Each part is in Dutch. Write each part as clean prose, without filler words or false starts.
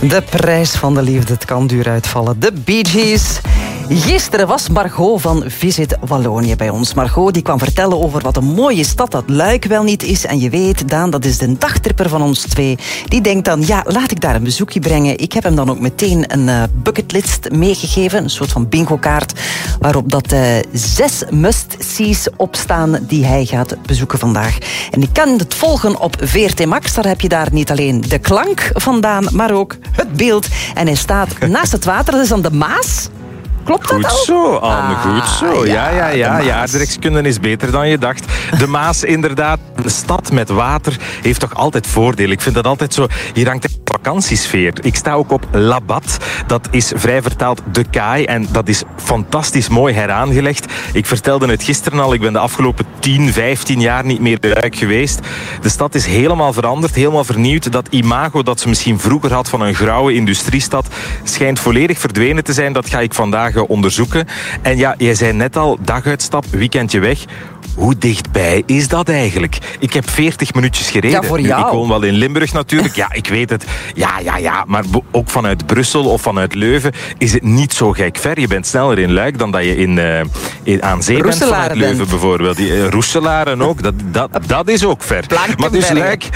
De prijs van de liefde, het kan duur uitvallen. De Bee Gees. Gisteren was Margot van Visit Wallonië bij ons. Margot die kwam vertellen over wat een mooie stad dat Luik wel niet is. En je weet, Daan, dat is de dagtripper van ons twee. Die denkt dan, ja, laat ik daar een bezoekje brengen. Ik heb hem dan ook meteen een bucketlist meegegeven. Een soort van bingo-kaart. Waarop dat 6 must-sees opstaan die hij gaat bezoeken vandaag. En je kan het volgen op VRT Max. Daar heb je daar niet alleen de klank vandaan, maar ook het beeld. En hij staat naast het water. Dat is aan de Maas. Klopt dat goed al? Zo, Anne, goed zo. Ja, aardrijkskunde is beter dan je dacht. De Maas, inderdaad, een stad met water heeft toch altijd voordelen. Ik vind dat altijd zo, hier hangt een vakantiesfeer. Ik sta ook op Labat, dat is vrij vertaald de kaai en dat is fantastisch mooi heraangelegd. Ik vertelde het gisteren al, ik ben de afgelopen 10, 15 jaar niet meer in Luik geweest. De stad is helemaal veranderd, helemaal vernieuwd. Dat imago dat ze misschien vroeger had van een grauwe industriestad schijnt volledig verdwenen te zijn. Dat ga ik vandaag onderzoeken. En ja, jij zei net al, daguitstap, weekendje weg. Hoe dichtbij is dat eigenlijk? Ik heb 40 minuutjes gereden. Ja, voor jou. Nu, ik woon wel in Limburg natuurlijk. Ja, ik weet het. Ja. Maar ook vanuit Brussel of vanuit Leuven is het niet zo gek ver. Je bent sneller in Luik dan dat je aan zee bent vanuit Leuven bijvoorbeeld. Roeselaren ook. Dat is ook ver. Maar dus Luik...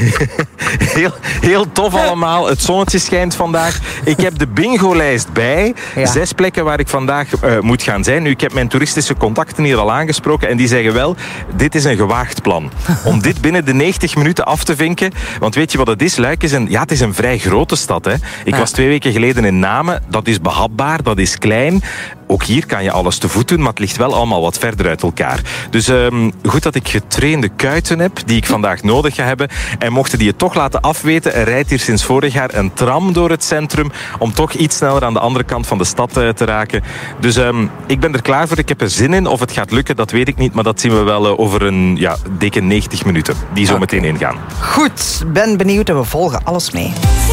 heel tof allemaal. Het zonnetje schijnt vandaag. Ik heb de bingo-lijst bij. Ja. 6 plekken waar ik vandaag moet gaan zijn. Nu, ik heb mijn toeristische contacten hier al aangesproken en die zeggen wel, dit is een gewaagd plan. Om dit binnen de 90 minuten af te vinken. Want weet je wat het is? Luik is het is een vrij grote stad. Hè? Ik was 2 weken geleden in Namen. Dat is behapbaar, dat is klein. Ook hier kan je alles te voet doen, maar het ligt wel allemaal wat verder uit elkaar. Dus goed dat ik getrainde kuiten heb, die ik vandaag nodig ga hebben. En mochten die het toch laten afweten, er rijdt hier sinds vorig jaar een tram door het centrum om toch iets sneller aan de andere kant van de stad te raken. Dus ik ben er klaar voor, ik heb er zin in. Of het gaat lukken, dat weet ik niet, maar dat zien we wel over een dikke 90 minuten die zo meteen ingaan. Goed, ben benieuwd en we volgen alles mee.